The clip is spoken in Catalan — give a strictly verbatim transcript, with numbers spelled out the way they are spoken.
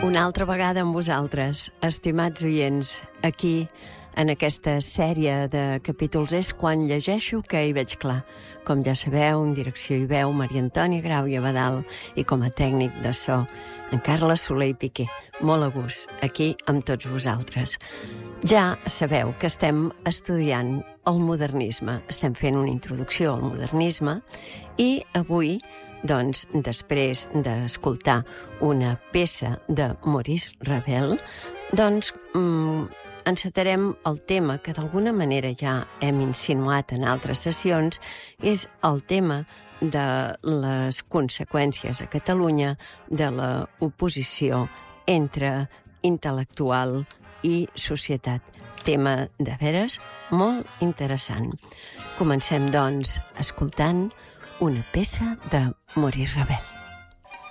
Una altra vegada amb vosaltres, estimats oients, aquí, en aquesta sèrie de capítols És quan llegeixo que hi veig clar. Com ja sabeu, en direcció i veu, Maria Antònia Grau i Abadal, i com a tècnic de so, en Carles Soler i Piqué. Molt a gust, aquí amb tots vosaltres. Ja sabeu que estem estudiant el modernisme, estem fent una introducció al modernisme, i avui, doncs, després d'escoltar una peça de Maurice Ravel, doncs mmm, encetarem el tema que d'alguna manera ja hem insinuat en altres sessions, és el tema de les conseqüències a Catalunya de l'oposició entre intel·lectual i societat. Tema de veres molt interessant. Comencem, doncs, escoltant una peça de Maurice Ravel.